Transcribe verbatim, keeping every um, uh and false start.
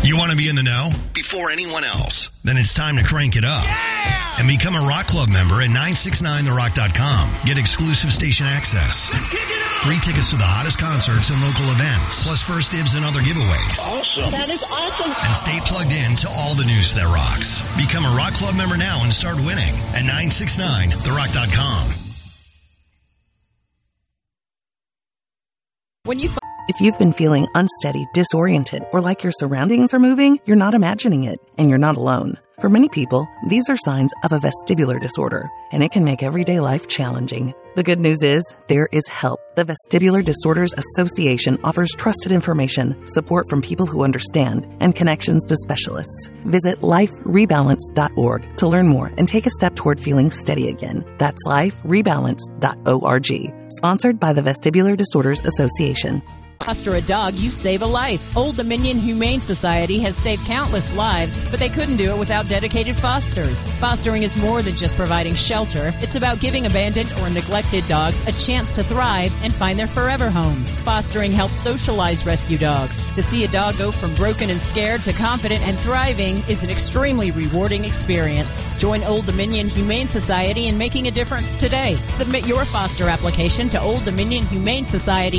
You want to be in the know before anyone else? Then it's time to crank it up. Yeah! And become a Rock Club member at nine six nine the rock dot com. Get exclusive station access. Let's kick it up! Free tickets to the hottest concerts and local events. Plus first dibs and other giveaways. Awesome. That is awesome. And stay plugged in to all the news that rocks. Become a Rock Club member now and start winning at nine six nine the rock dot com. When you If you've been feeling unsteady, disoriented, or like your surroundings are moving, you're not imagining it, and you're not alone. For many people, these are signs of a vestibular disorder, and it can make everyday life challenging. The good news is, there is help. The Vestibular Disorders Association offers trusted information, support from people who understand, and connections to specialists. Visit life rebalance dot org to learn more and take a step toward feeling steady again. That's life rebalance dot org. Sponsored by the Vestibular Disorders Association. Foster a dog, you save a life. Old Dominion Humane Society has saved countless lives, but they couldn't do it without dedicated fosters. Fostering is more than just providing shelter. It's about giving abandoned or neglected dogs a chance to thrive and find their forever homes. Fostering helps socialize rescue dogs. To see a dog go from broken and scared to confident and thriving is an extremely rewarding experience. Join Old Dominion Humane Society in making a difference today. Submit your foster application to Old Dominion Humane Society